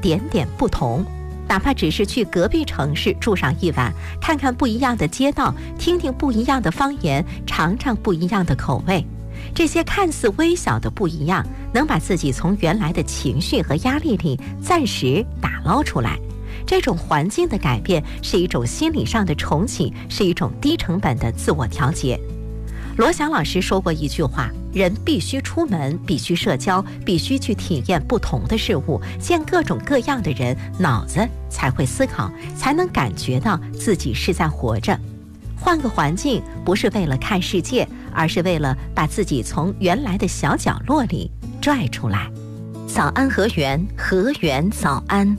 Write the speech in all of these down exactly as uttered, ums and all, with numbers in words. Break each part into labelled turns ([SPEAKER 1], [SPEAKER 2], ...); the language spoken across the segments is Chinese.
[SPEAKER 1] 点点不同。哪怕只是去隔壁城市住上一晚，看看不一样的街道，听听不一样的方言，尝尝不一样的口味，这些看似微小的不一样，能把自己从原来的情绪和压力里暂时打捞出来。这种环境的改变是一种心理上的重启，是一种低成本的自我调节。罗翔老师说过一句话，人必须出门，必须社交，必须去体验不同的事物，见各种各样的人，脑子才会思考，才能感觉到自己是在活着。换个环境，不是为了看世界，而是为了把自己从原来的小角落里拽出来。早安河源，河源早安。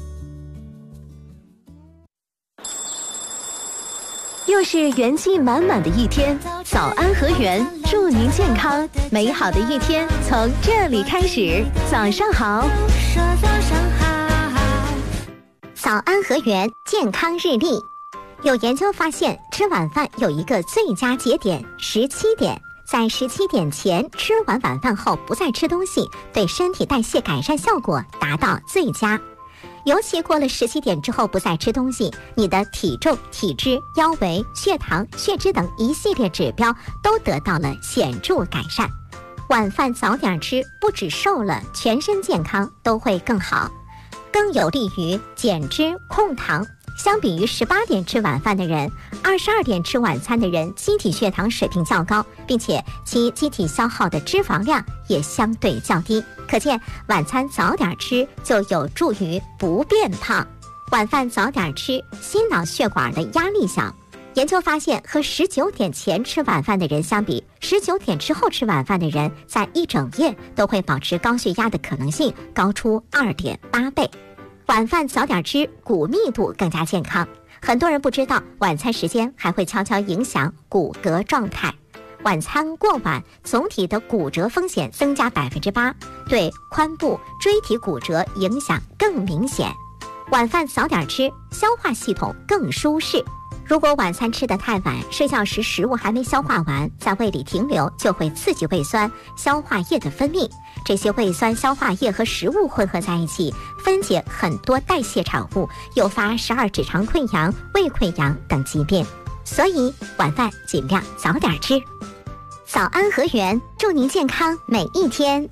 [SPEAKER 1] 又是元气满满的一天，早安河源，祝您健康，美好的一天从这里开始。早上好，说早上好。早安河源健康日历，有研究发现，吃晚饭有一个最佳节点，十七点。在十七点前吃完晚饭后不再吃东西，对身体代谢改善效果达到最佳。尤其过了十七点之后不再吃东西，你的体重、体脂、腰围、血糖、血脂等一系列指标都得到了显著改善。晚饭早点吃，不只瘦了，全身健康都会更好，更有利于减脂控糖。相比于十八点吃晚饭的人，二十二点吃晚餐的人机体血糖水平较高，并且其机体消耗的脂肪量也相对较低。可见晚餐早点吃就有助于不变胖。晚饭早点吃，心脑血管的压力小。研究发现，和十九点前吃晚饭的人相比，十九点之后吃晚饭的人在一整夜都会保持高血压的可能性高出 二点八倍。晚饭早点吃，骨密度更加健康。很多人不知道，晚餐时间还会悄悄影响骨骼状态。晚餐过晚，总体的骨折风险增加 百分之八， 对髋部、椎体骨折影响更明显。晚饭早点吃，消化系统更舒适。如果晚餐吃得太晚，睡觉时食物还没消化完，在胃里停留，就会刺激胃酸、消化液的分泌。这些胃酸、消化液和食物混合在一起，分解很多代谢产物，诱发十二指肠溃疡、胃溃疡等疾病。所以晚饭尽量早点吃。早安河源，祝您健康每一天。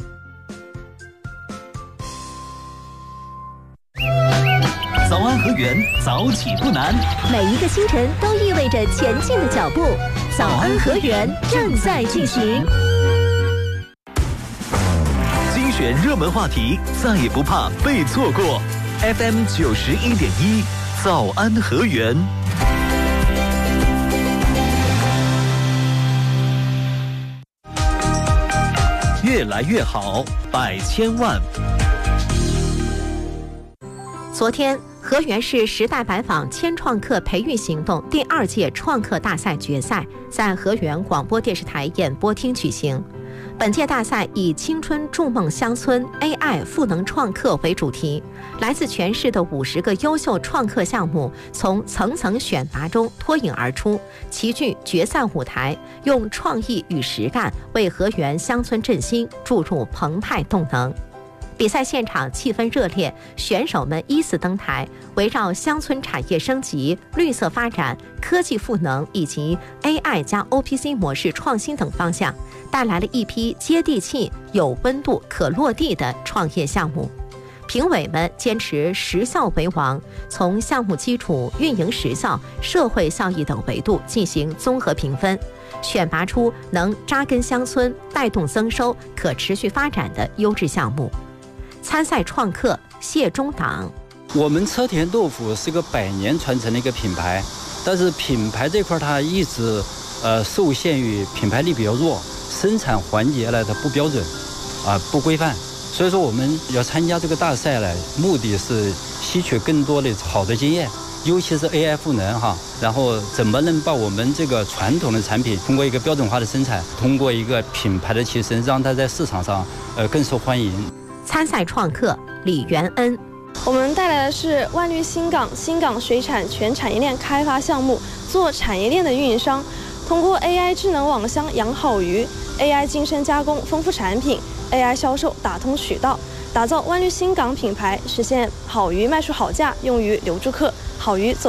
[SPEAKER 2] 早安河源，早起不难，
[SPEAKER 1] 每一个清晨都意味着前进的脚步。早安河源正在进行。
[SPEAKER 2] 精选热门话题，再也不怕被错过。F M 九十一点一，早安河源。越来越好，百千万。
[SPEAKER 1] 昨天，河源市时代百坊千创客培育行动第二届创客大赛决赛在河源广播电视台演播厅举行。本届大赛以青春筑梦乡村 A I 赋能创客为主题，来自全市的五十个优秀创客项目从层层选拔中脱颖而出，齐聚决赛舞台，用创意与实干为河源乡村振兴注入澎湃动能。比赛现场气氛热烈，选手们依次登台，围绕乡村产业升级、绿色发展、科技赋能以及 A I 加 O P C 模式创新等方向，带来了一批接地气、有温度、可落地的创业项目。评委们坚持实效为王，从项目基础、运营实效、社会效益等维度进行综合评分，选拔出能扎根乡村、带动增收、可持续发展的优质项目。参赛创客谢中党，
[SPEAKER 3] 我们车田豆腐是个百年传承的一个品牌，但是品牌这块它一直呃受限于品牌力比较弱，生产环节呢它不标准啊、呃、不规范，所以说我们要参加这个大赛呢，目的是吸取更多的好的经验，尤其是 A I 赋能哈，然后怎么能把我们这个传统的产品通过一个标准化的生产，通过一个品牌的提升，让它在市场上呃更受欢迎。
[SPEAKER 1] 参赛创客李元恩，
[SPEAKER 4] 我们带来的是万绿新港新港水产全产业链开发项目，做产业链的运营商，通过 A I 智能网箱养好鱼， A I 精深加工丰富产品， A I 销售打通渠道， 打造万绿新港品牌，实现好鱼卖出好价，用于留住客，好鱼走。